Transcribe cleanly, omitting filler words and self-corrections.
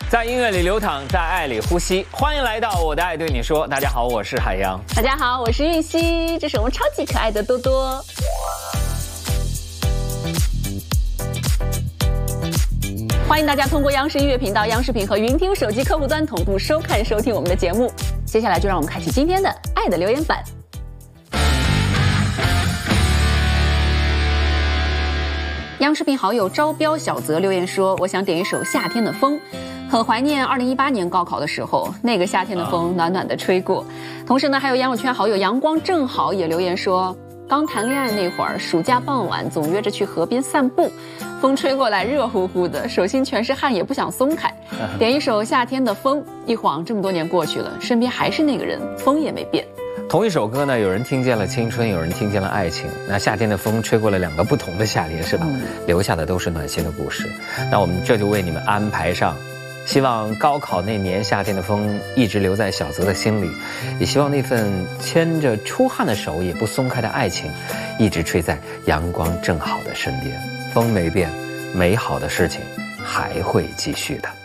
在音乐里流淌，在爱里呼吸。欢迎来到我的爱对你说。大家好，我是海洋。 大家好，我是玉溪。这是我们超级可爱的多多。欢迎大家通过央视音乐频道、央视频和云听手机客户端同步收看收听我们的节目。接下来就让我们开启今天的爱的留言板。央视频好友招标小泽留言说：“我想点一首《夏天的风》，很怀念2018年高考的时候，那个夏天的风暖暖的吹过。”同时呢，还有杨友圈好友阳光正好也留言说：“刚谈恋爱那会儿，暑假傍晚总约着去河边散步，风吹过来热乎乎的，手心全是汗，也不想松开。点一首《夏天的风》，一晃这么多年过去了，身边还是那个人，风也没变。” 同一首歌呢，有人听见了青春，有人听见了爱情。那夏天的风吹过了两个不同的夏天，是吧？留下的都是暖心的故事。那我们这就为你们安排上，希望高考那年夏天的风一直留在小泽的心里，也希望那份牵着出汗的手也不松开的爱情，一直吹在阳光正好的身边。风没变，美好的事情还会继续的。